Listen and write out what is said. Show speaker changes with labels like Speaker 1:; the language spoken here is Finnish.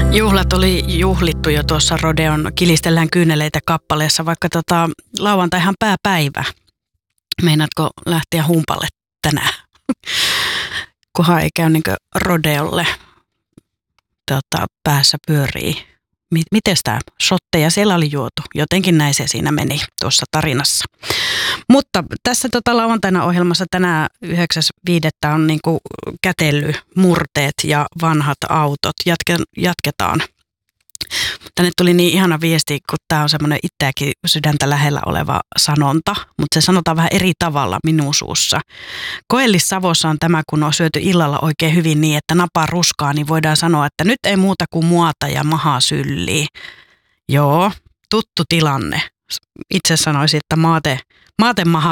Speaker 1: Juhlat oli juhlittu jo tuossa Rodeon Kilistellään kyyneleitä kappaleessa, vaikka lauantaihan pääpäivä. Meinaatko lähteä humpalle tänään? Kunhan ei käy niinkö Rodeolle päässä pyörii. Mites tää shotteja siellä oli juotu? Jotenkin näin se siinä meni tuossa tarinassa. Mutta tässä lauantaina ohjelmassa tänään 9.5. on niinku kätelymurteet ja vanhat autot. Jatketaan. Tänne tuli niin ihana viesti, kun tämä on semmoinen itseäkin sydäntä lähellä oleva sanonta, mutta se sanotaan vähän eri tavalla minun suussa. Koellis-Savossa on tämä, kun on syöty illalla oikein hyvin niin, että napaa ruskaa, niin voidaan sanoa, että nyt ei muuta kuin muota ja mahaa syllii. Joo, tuttu tilanne. Itse sanoisin, että maate maha